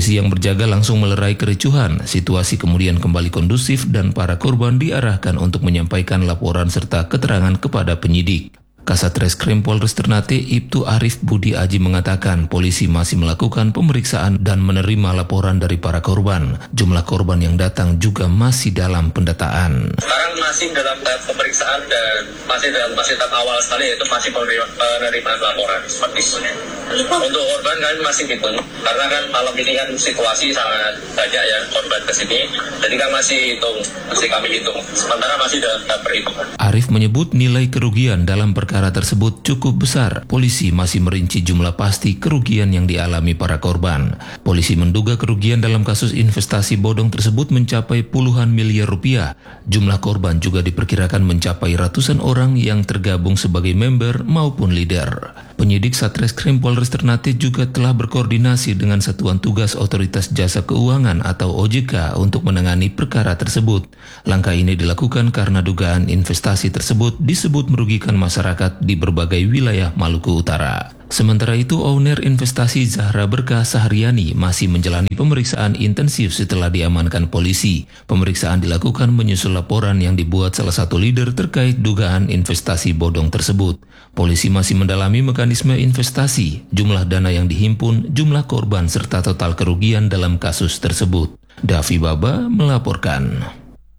Polisi yang berjaga langsung melerai kericuhan. Situasi kemudian kembali kondusif dan para korban diarahkan untuk menyampaikan laporan serta keterangan kepada penyidik. Kasat Reskrim Polres Ternate Ibtu Arif Budi Aji mengatakan polisi masih melakukan pemeriksaan dan menerima laporan dari para korban. Jumlah korban yang datang juga masih dalam pendataan. Sekarang masih dalam tahap pemeriksaan dan masih tahap awal sekali, yaitu masih penerimaan laporan. Seperti itu. Untuk korban kan masih hitung, karena kan malam ini kan situasi sangat banyak ya korban kesini, jadi kan masih kami hitung. Sementara masih dalam tahap perhitungan. Arif menyebut nilai kerugian dalam perkara tersebut cukup besar. Polisi masih merinci jumlah pasti kerugian yang dialami para korban. Polisi menduga kerugian dalam kasus investasi bodong tersebut mencapai puluhan miliar rupiah. Jumlah korban juga diperkirakan mencapai ratusan orang yang tergabung sebagai member maupun leader. Penyidik Satreskrim Polres Ternate juga telah berkoordinasi dengan Satuan Tugas Otoritas Jasa Keuangan atau OJK untuk menangani perkara tersebut. Langkah ini dilakukan karena dugaan investasi tersebut disebut merugikan masyarakat di berbagai wilayah Maluku Utara. Sementara itu, owner investasi Zahra Berkah Sahriani masih menjalani pemeriksaan intensif setelah diamankan polisi. Pemeriksaan dilakukan menyusul laporan yang dibuat salah satu leader terkait dugaan investasi bodong tersebut. Polisi masih mendalami mekanisme investasi, jumlah dana yang dihimpun, jumlah korban, serta total kerugian dalam kasus tersebut. Davi Baba melaporkan.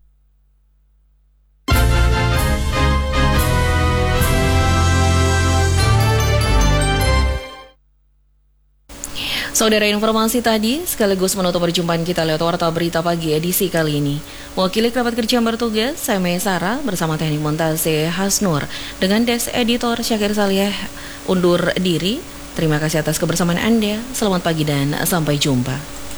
Saudara, informasi tadi sekaligus menutup perjumpaan kita lewat Warta Berita Pagi edisi kali ini. Wakili kerabat kerja yang bertugas, saya Mei Sarah bersama teknik montase Hasnur dengan desk editor Syakir Salih undur diri. Terima kasih atas kebersamaan Anda. Selamat pagi dan sampai jumpa.